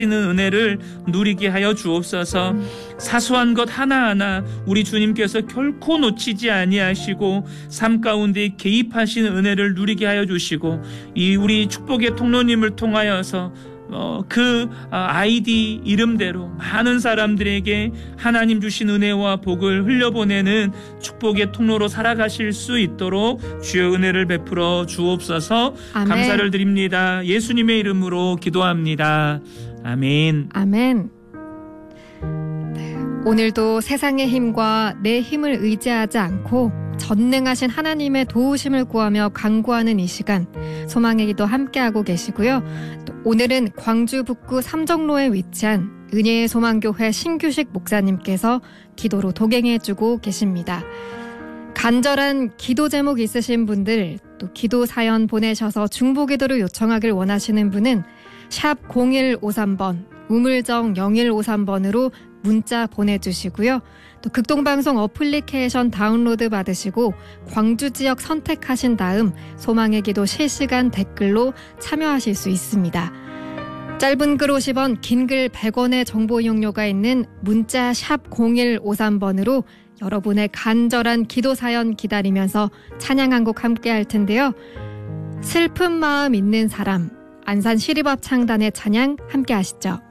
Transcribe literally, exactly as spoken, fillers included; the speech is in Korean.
은혜를 누리게 하여 주옵소서. 사소한 것 하나하나 우리 주님께서 결코 놓치지 아니하시고 삶 가운데 개입하시는 은혜를 누리게 하여 주시고, 이 우리 축복의 통로님을 통하여서 어, 그 아이디 이름대로 많은 사람들에게 하나님 주신 은혜와 복을 흘려보내는 축복의 통로로 살아가실 수 있도록 주여 은혜를 베풀어 주옵소서. 아멘. 감사를 드립니다. 예수님의 이름으로 기도합니다. 아멘. 아멘. 네, 오늘도 세상의 힘과 내 힘을 의지하지 않고 전능하신 하나님의 도우심을 구하며 간구하는 이 시간, 소망의 기도 함께하고 계시고요. 또 오늘은 광주 북구 삼정로에 위치한 은혜의 소망교회 신규식 목사님께서 기도로 동행해주고 계십니다. 간절한 기도 제목 있으신 분들, 또 기도 사연 보내셔서 중보기도를 요청하길 원하시는 분은 샵 공일오삼 번, 우물정 영일오삼 번으로 문자 보내주시고요. 또 극동방송 어플리케이션 다운로드 받으시고 광주 지역 선택하신 다음 소망의 기도 실시간 댓글로 참여하실 수 있습니다. 짧은 글 오십 원, 긴 글 백 원의 정보 이용료가 있는 문자 샵 공일오삼 번으로 여러분의 간절한 기도 사연 기다리면서 찬양 한 곡 함께 할 텐데요. 슬픈 마음 있는 사람, 안산 시립합창단의 찬양 함께 하시죠.